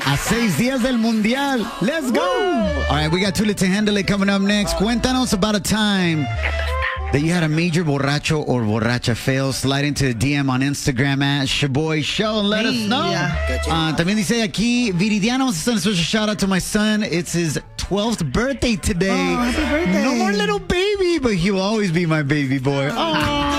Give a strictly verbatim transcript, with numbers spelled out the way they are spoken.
A seis días del Mundial. Let's go. All right, we got Too Lit to Handle It coming up next. Cuéntanos about a time that you had a major borracho or borracha fail. Slide into the D M on Instagram at Shaboy Show and let us know. Uh, también dice aquí, Viridiana wants to send a special shout out to my son. It's his twelfth birthday today. Oh, happy birthday. No more little baby, but he will always be my baby boy. Oh.